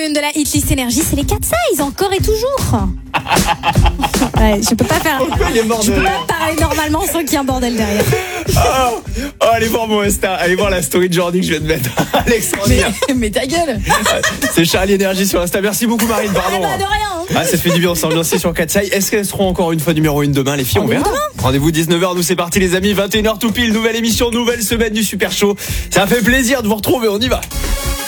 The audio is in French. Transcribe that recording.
1 de la hitlist énergie, c'est les 4 size, encore et toujours. Ouais, je peux pas faire. Je peux pas parler normalement sans qu'il y ait un bordel derrière. Oh, allez voir mon Insta, allez voir la story de Jordi que je viens de mettre. Alexandre. Mais ta gueule. C'est Charlie Énergie sur Insta. Merci beaucoup Marine, pardon. Ah bah, de rien. Ah, ça fait du bien, on s'ambiance sur 4 size. Est-ce qu'elles seront encore une fois numéro 1 demain, les filles? On verra. Rendez-vous 19h, nous c'est parti les amis, 21h tout pile, nouvelle émission, nouvelle semaine du Super Show. Ça fait plaisir de vous retrouver, on y va.